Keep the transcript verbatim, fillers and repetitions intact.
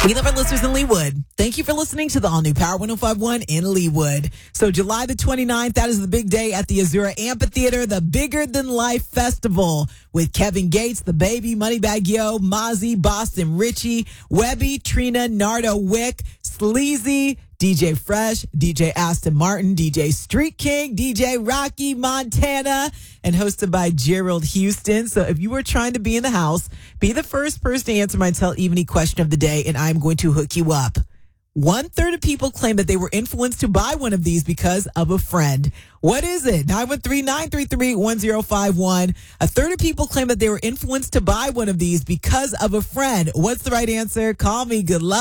We love our listeners in Leawood. Thank you for listening to the all-new Power one oh five one in Leawood. So July the twenty-ninth, that is the big day at the Azura Amphitheater, the Bigger Than Life Festival with Kevin Gates, The Baby, Moneybagg Yo, Mozzie, Boston Richie, Webby, Trina, Nardo Wick, Sleazy, D J Fresh, D J Aston Martin, D J Street King, D J Rocky Montana, and hosted by Gerald Houston. So if you were trying to be in the house, be the first person to answer my Tell Evening question of the day, and I'm going to hook you up. One third of people claim that they were influenced to buy one of these because of a friend. What is it? nine one three, nine three three, one zero five one. A third of people claim that they were influenced to buy one of these because of a friend. What's the right answer? Call me. Good luck.